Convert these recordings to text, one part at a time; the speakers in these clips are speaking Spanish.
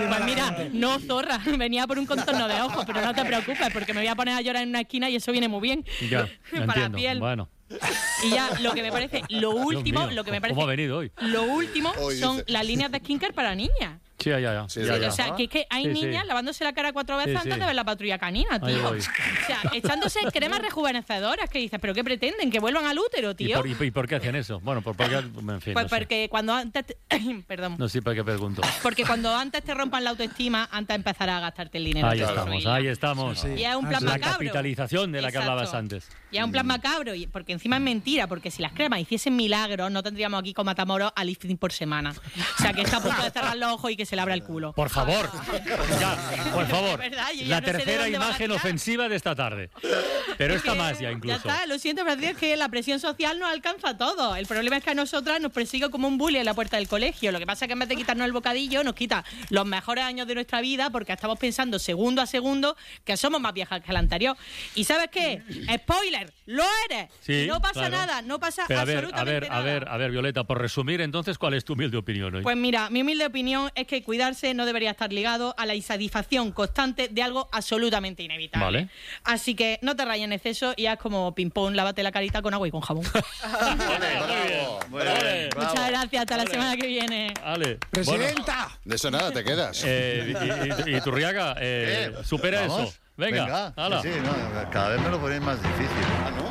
Pues mira, no, zorra, venía por un contorno de ojos, pero no te preocupes, porque me voy a poner a llorar en una esquina y eso viene muy bien. Ya, para entiendo. la piel. Bueno. Y ya, lo que me parece, lo último, ¿Cómo ha venido hoy? Lo último son las líneas de skincare para niñas. Sí, ya. Sí, o sea, que es que hay niñas lavándose la cara 4 veces antes de ver la Patrulla Canina, tío. O sea, echándose cremas rejuvenecedoras, que dices, ¿pero qué pretenden? ¿Que vuelvan al útero, tío? ¿Y por qué hacen eso? Bueno, porque, en fin, pues no porque cuando antes... Perdón. No sé para qué pregunto. Porque cuando antes te rompan la autoestima, antes empezarás a gastarte el dinero. Ahí estamos. Sí. Y es un plan la macabro. capitalización de la que hablabas antes. Y es un plan macabro, porque encima es mentira, porque si las cremas hiciesen milagros, no tendríamos aquí con Matamoros a lifting por semana. O sea, que está a punto de cerrar los ojos y que se le abra el culo. Por favor, ya, por favor. ¿Verdad? La tercera imagen ofensiva de esta tarde. Pero esta más ya incluso. Ya está, lo siento, pero es que la presión social nos alcanza a todos. El problema es que a nosotras nos persigue como un bully en la puerta del colegio. Lo que pasa es que en vez de quitarnos el bocadillo, nos quita los mejores años de nuestra vida porque estamos pensando segundo a segundo que somos más viejas que la anterior. ¿Y sabes qué? ¡Spoiler! ¡Lo eres! Sí, no pasa nada, no pasa pero absolutamente nada. A ver, Violeta, por resumir entonces, ¿cuál es tu humilde opinión hoy? Pues mira, mi humilde opinión es que cuidarse no debería estar ligado a la insatisfacción constante de algo absolutamente inevitable. Vale. Así que no te rayes en exceso y haz como ping-pong, lávate la carita con agua y con jabón. Muy bien. Muchas gracias, hasta la semana que viene. Ale. ¡Presidenta! Bueno, de eso nada, te quedas. Y Turriaga, supera ¿Vamos? eso. Venga, hala. Sí, no, cada vez me lo ponéis más difícil.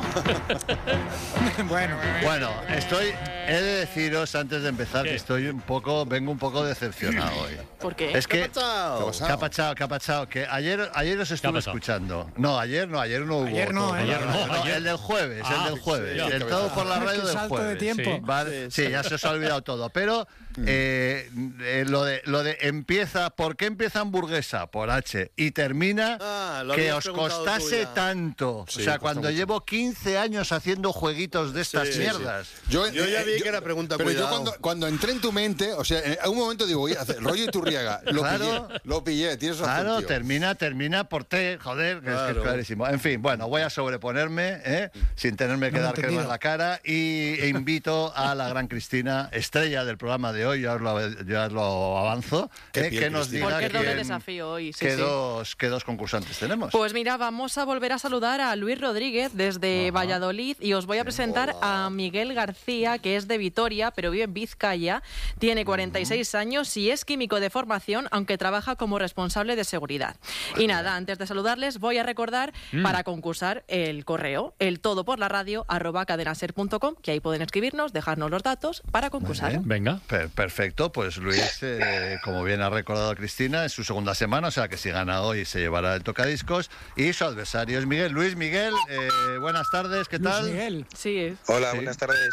Bueno, he de deciros antes de empezar que vengo un poco decepcionado hoy. ¿Por qué? Es que, ¿Qué ha pasado? ¿Qué ha pasado? Que ayer os estuve escuchando. No, ayer no hubo. El del jueves, el todo por la radio del jueves. De tiempo. Sí, vale, sí, ya se os ha olvidado todo. Pero lo de empieza, ¿por qué empieza hamburguesa? Por H. Y termina que os costase tanto. Sí, o sea, cuando llevo 15 años haciendo jueguitos de estas mierdas. Yo ya vi que era pregunta. Pero cuidado. Yo cuando entré en tu mente, o sea, en algún momento digo, voy a hacer rollo Iturriaga. Lo pillé, tienes razón. Claro, tío. termina por T, joder, que es clarísimo. En fin, bueno, voy a sobreponerme, sin tenerme que dar crema en la cara, e invito a la gran Cristina, estrella del programa de hoy, ya os lo avanzo, que nos diga doble desafío hoy. qué dos concursantes tenemos. Pues mira, vamos a volver a saludar a Luis Rodríguez desde Valladolid y os voy a presentar a Miguel García, que es de Vitoria, pero vive en Vizcaya, tiene 46 años y es químico de formación, aunque trabaja como responsable de seguridad. Y nada, antes de saludarles, voy a recordar para concursar el correo, eltodoporlaradio@cadenaser.com, que ahí pueden escribirnos, dejarnos los datos para concursar. Venga. Perfecto, pues Luis, como bien ha recordado Cristina, es su segunda semana, o sea que si gana hoy se llevará el tocadiscos, y su adversario es Miguel. Luis Miguel, buenas tardes, ¿qué tal? Luis Miguel. Sí. Hola, buenas tardes.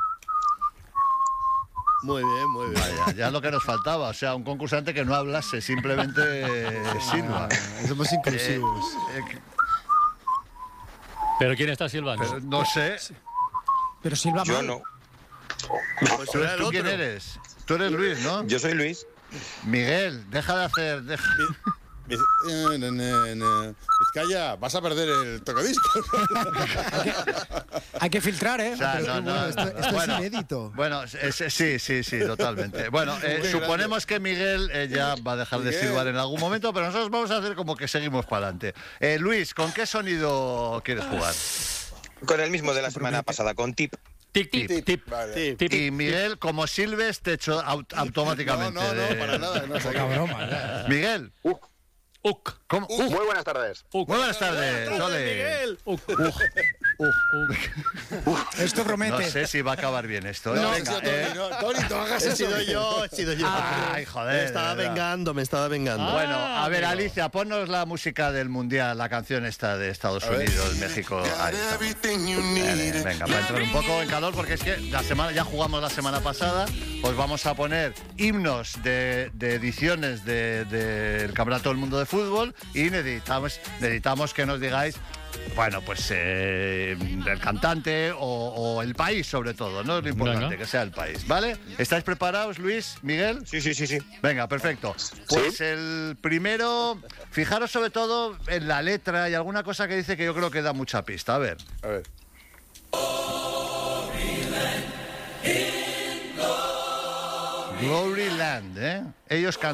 Muy bien. Vaya, ya lo que nos faltaba, o sea, un concursante que no hablase, simplemente silba. Somos inclusivos. ¿Pero quién está silbando? No sé. Pero silba Yo mal. no. ¿Tú quién eres? Tú eres Luis, ¿no? Yo soy Luis. Miguel, deja de hacer... Vizcaya, vas a perder el tocadiscos. Hay que filtrar, ¿eh? O sea, Esto es inédito. Bueno, sí, totalmente. Bueno, suponemos que Miguel ya va a dejar de silbar en algún momento, pero nosotros vamos a hacer como que seguimos para adelante. Luis, ¿con qué sonido quieres jugar? Con el mismo de la semana pasada, con tip. Tip. Vale. Y Miguel, como silbes, te echo automáticamente. No, para nada. No, Poca broma. Miguel. ¿Cómo? Muy buenas tardes. Muy buenas tardes, Ole. Miguel. Esto promete. No sé si va a acabar bien esto. No, Venga, Tony, no hagas eso. He sido yo. Ay, joder. Me estaba vengando. Bueno, a ver, Alicia, ponnos la música del Mundial, la canción esta de Estados Unidos, México. Ahí está. Venga, para entrar un poco en calor, porque es que ya jugamos la semana pasada, os vamos a poner himnos de ediciones del Campeonato del Mundo de Fútbol y necesitamos que nos digáis, bueno, pues el cantante o el país sobre todo, ¿no? Es lo importante, que sea el país, ¿vale? ¿Estáis preparados, Luis, Miguel? Sí. Venga, perfecto. Pues el primero, fijaros sobre todo en la letra y alguna cosa que dice que yo creo que da mucha pista. A ver. Gloryland, ¿eh? Ellos cantan.